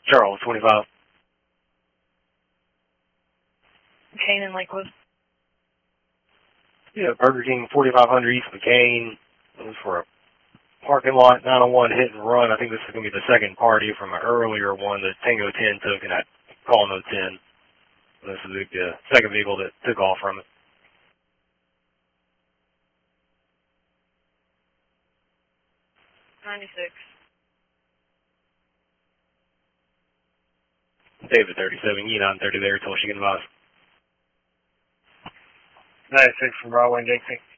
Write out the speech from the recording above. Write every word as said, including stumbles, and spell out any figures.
Charles, twenty-five. McCain in Lakewood. Yeah, Burger King, forty-five hundred East McCain. It was for a parking lot nine oh one hit and run. I think this is going to be the second party from an earlier one that Tango ten took, and I call no ten. This is the uh, second vehicle that took off from it. ninety-six. David thirty-seven, E nine thirty there, Tulsa Advice. ninety-six from Broadway and Dixie.